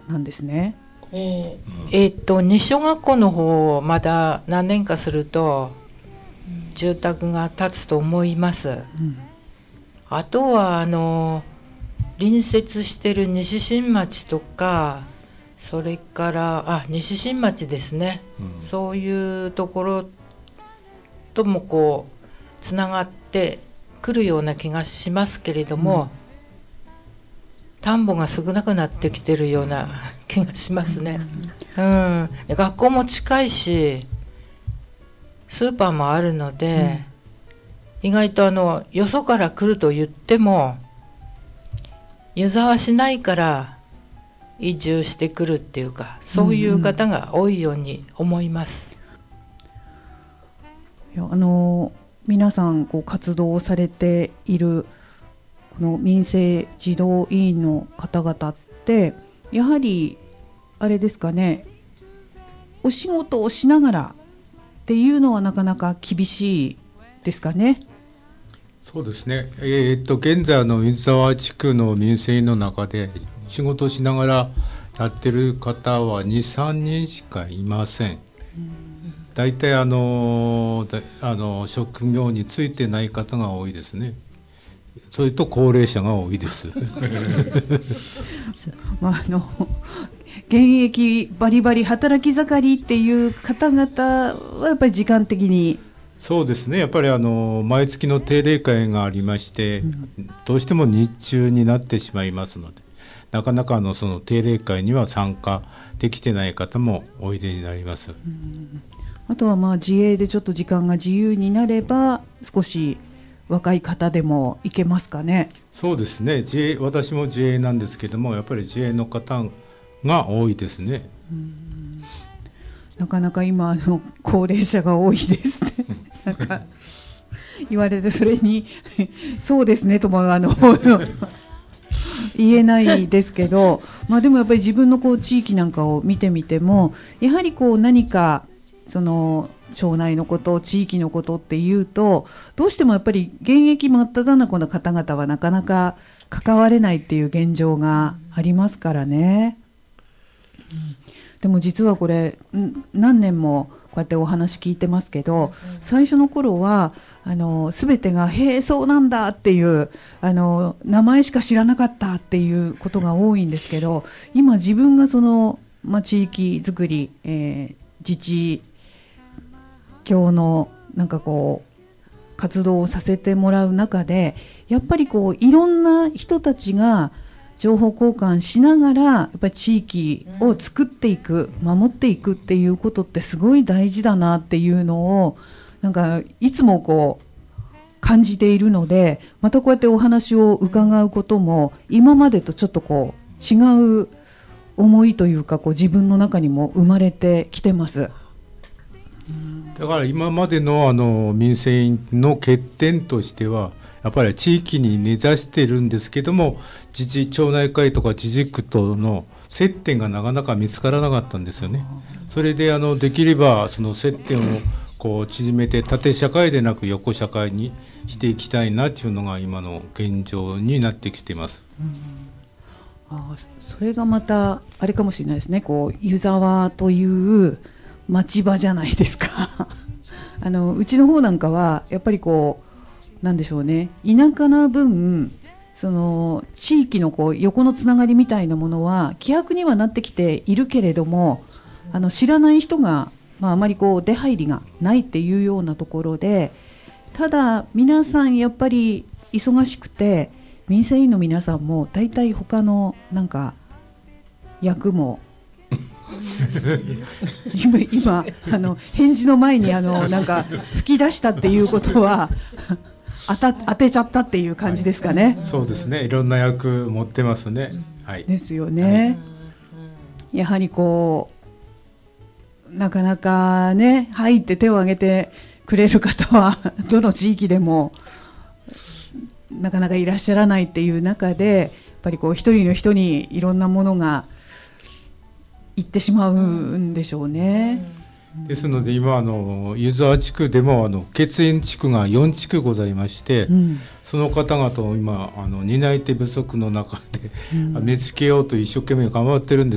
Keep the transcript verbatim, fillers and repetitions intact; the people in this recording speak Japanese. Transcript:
なんですね。 えーえー、っと西小学校の方まだ何年かすると住宅が建つと思います、うん、あとはあの隣接してる西新町とか、それからあ西新町ですね、うん、そういうところともこうつながってくるような気がしますけれども、うん、田んぼが少なくなってきてるような気がしますね、うん、で学校も近いしスーパーもあるので、うん、意外とあのよそから来ると言っても湯沢市内から移住してくるっていうか、そういう方が多いように思います、 うんうん、いやあの皆さんこう活動をされているこの民生児童委員の方々ってやはりあれですかね、お仕事をしながらっていうのはなかなか厳しいですかね。 そうですね、えー、っと現在の湯沢地区の民生委員の中で仕事をしながらやってる方は にさんにんしかいません。だいたいあのあの職業についてない方が多いですね。それと高齢者が多いですまあ、あの現役バリバリ働き盛りっていう方々はやっぱり時間的にそうですね、やっぱりあの毎月の定例会がありまして、うん、どうしても日中になってしまいますので、なかなかあのその定例会には参加できてない方もおいでになります、うん、 あとはまあ自営でちょっと時間が自由になれば少し若い方でも行けますかね。 そうですね、自営、私も自営なんですけども、やっぱり自営の方が多いですね。うん、 なかなか今あの高齢者が多いですねなんか言われてそれにそうですねともあの言えないですけど、まあ、でもやっぱり自分のこう地域なんかを見てみてもやはりこう何かその町内のこと地域のことっていうとどうしてもやっぱり現役真っ只中の方々はなかなか関われないっていう現状がありますからね、うん、でも実はこれ何年もこうやってお話聞いてますけど、最初の頃はあの全てがへえそうなんだっていうあの名前しか知らなかったっていうことが多いんですけど、今自分がその、まあ、地域づくり、えー、自治教のなんかこう活動をさせてもらう中でやっぱりこういろんな人たちが情報交換しながらやっぱり地域を作っていく守っていくっていうことってすごい大事だなっていうのをなんかいつもこう感じているので、またこうやってお話を伺うことも今までとちょっとこう違う思いというかこう自分の中にも生まれてきてます。 だから今まで の, あの民生委員の欠点としてはやっぱり地域に根ざしているんですけども、自治町内会とか自治区との接点がなかなか見つからなかったんですよね。それであのできればその接点をこう縮めて縦社会でなく横社会にしていきたいなというのが今の現状になってきています、うん、 あそれがまたあれかもしれないですね。こう湯沢という町場じゃないですかあのうちの方なんかはやっぱりこうなんでしょうね、田舎な分その地域のこう横のつながりみたいなものは希薄にはなってきているけれども、あの知らない人が、まあ、あまりこう出入りがないっていうようなところで、ただ皆さんやっぱり忙しくて民生委員の皆さんもだいたい他のなんか役も今, 今あの返事の前にあのなんか吹き出したっていうことは当, た当てちゃったっていう感じですかね、 はい、そうですね、いろんな役持ってますね、はい、 ですよね、はい、やはりこうなかなかね入って手を挙げてくれる方はどの地域でもなかなかいらっしゃらないっていう中で、やっぱりこう一人の人にいろんなものが行ってしまうんでしょうね、 うん、ですので今あの湯沢地区でもあの血縁地区がよん地区ございまして、うん、その方々を今あの担い手不足の中で、うん、見つけようと一生懸命頑張ってるんです